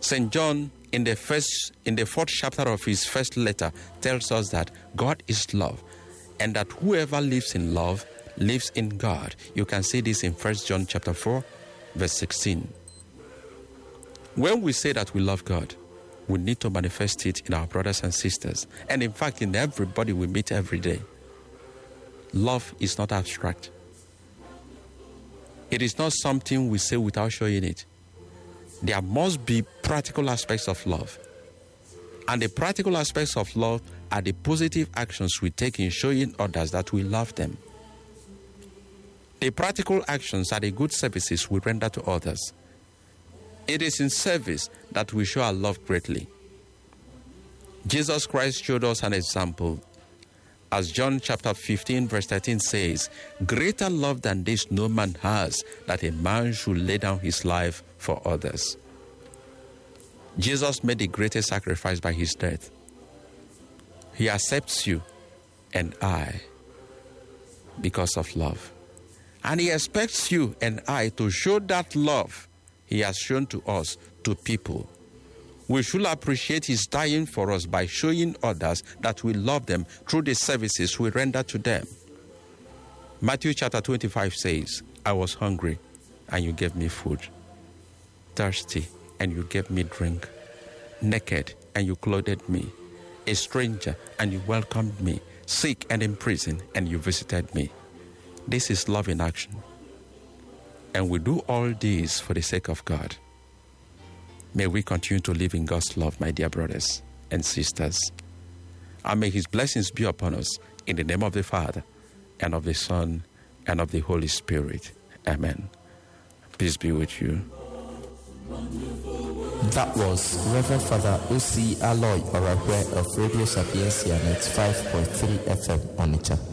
St. John, in the fourth chapter of his first letter, tells us that God is love, and that whoever lives in love lives in God. You can see this in 1 John chapter 4, verse 16. When we say that we love God, we need to manifest it in our brothers and sisters, and in fact in everybody we meet every day. Love is not abstract. It is not something we say without showing it. There must be practical aspects of love. And the practical aspects of love are the positive actions we take in showing others that we love them. The practical actions are the good services we render to others. It is in service that we show our love greatly. Jesus Christ showed us an example. As John chapter 15 verse 13 says, "Greater love than this no man has, that a man should lay down his life for others." Jesus made the greatest sacrifice by his death. He accepts you and I because of love. And he expects you and I to show that love he has shown to us to people. We should appreciate his dying for us by showing others that we love them through the services we render to them. Matthew chapter 25 says, "I was hungry and you gave me food, thirsty and you gave me drink, naked and you clothed me, a stranger and you welcomed me, sick and in prison and you visited me." This is love in action. And we do all this for the sake of God. May we continue to live in God's love, my dear brothers and sisters. And may his blessings be upon us in the name of the Father, and of the Son, and of the Holy Spirit. Amen. Peace be with you. That was Reverend Father O.C. Aloy Orahwe of Radio Sapiencia Net 5.3 FM Onitsha.